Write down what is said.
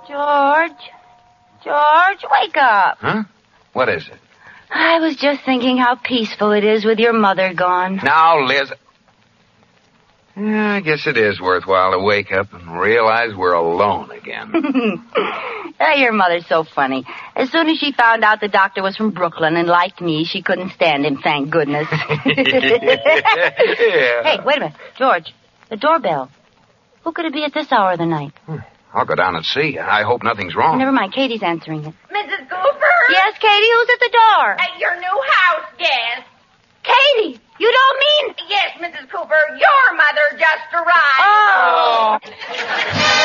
George, wake up. Huh? What is it? I was just thinking how peaceful it is with your mother gone. Now, Liz. Yeah, I guess it is worthwhile to wake up and realize we're alone again. Your mother's so funny. As soon as she found out the doctor was from Brooklyn and liked me, she couldn't stand him, thank goodness. Yeah. Hey, wait a minute. George, the doorbell. Who could it be at this hour of the night? I'll go down and see. I hope nothing's wrong. Never mind, Katie's answering it. Mrs. Cooper? Yes, Katie, who's at the door? At your new house guest. Katie, you don't mean... Yes, Mrs. Cooper, your mother just arrived. Oh.